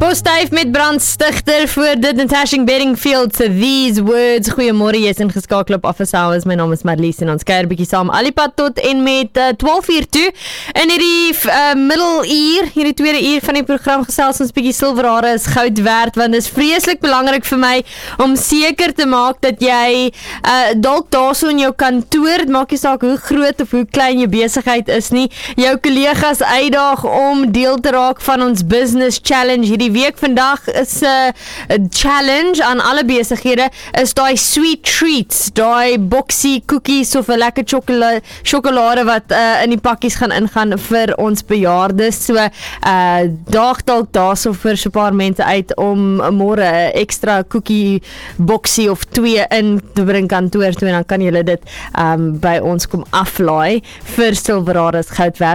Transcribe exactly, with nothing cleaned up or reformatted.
Postduif met brandstigter voor dit Natasha Bedingfield se These Words. Goeiemôre, jy is ingeskakel op Office Hours. My naam is Marlies en ons kuier bietjie saam alipad tot en met uh, twaalf uur toe. In hierdie uh, middeluur, hierdie tweede uur van die program gesels ons bietjie silwerhare is goud werd, want dit is vreeslik belangrik vir my om seker te maak dat jy uh, dalk daarso in jou kantoor, maak nie saak hoe groot of hoe klein jou besigheid is nie, jou kollegas uitdaag om deel te raak van ons business challenge hierdie week. Vandag is 'n uh, challenge aan alle besighede, is daai sweet treats, daai boxie cookies of 'n lekker chocolade, chocolade wat uh, in die pakkies gaan ingaan vir ons bejaardes. So uh, daag dalk daarso vir so 'n paar mense uit om môre 'n ekstra cookie boxie of twee in te bring kantoor toe, en dan kan julle dit um, by ons kom aflaai vir silwerhare is goud werd.